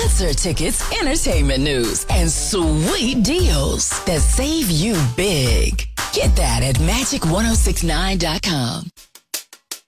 concert tickets, entertainment news, and sweet deals that save you big. Get that at Magic1069.com.